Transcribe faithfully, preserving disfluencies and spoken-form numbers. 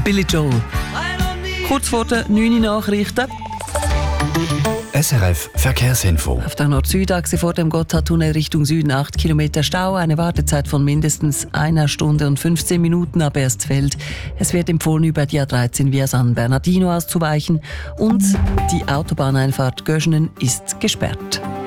Billy Joel. Kurz vor den neun Uhr Nachrichten. S R F Verkehrsinfo. Auf der Nord-Süd-Achse vor dem Gotthardtunnel Richtung Süden acht Kilometer Stau, eine Wartezeit von mindestens einer Stunde und fünfzehn Minuten ab Erstfeld. Es wird empfohlen, über die A dreizehn via San Bernardino auszuweichen und die Autobahneinfahrt Göschenen ist gesperrt.